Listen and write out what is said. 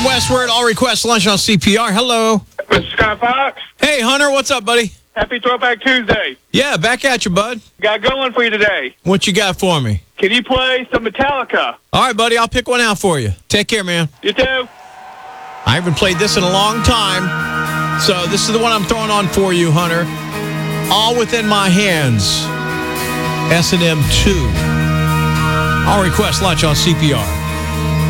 westward. All request lunch on CPR. Hello. Mr. Scott Fox. Hey, Hunter. What's up, buddy? Happy Throwback Tuesday. Yeah, back at you, bud. Got going for you today. What you got for me? Can you play some Metallica? All right, buddy. I'll pick one out for you. Take care, man. You too. I haven't played this in a long time, so this is the one I'm throwing on for you, Hunter. All Within My Hands. S&M 2. All request lunch on CPR.